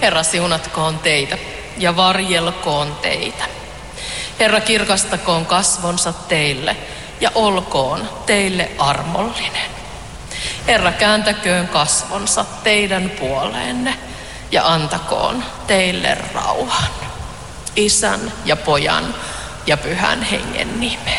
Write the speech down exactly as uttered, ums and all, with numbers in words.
Herra siunatkoon teitä ja varjelkoon teitä. Herra kirkastakoon kasvonsa teille ja olkoon teille armollinen. Herra kääntäköön kasvonsa teidän puoleenne ja antakoon teille rauhan. Isän ja Pojan ja Pyhän Hengen nimeen.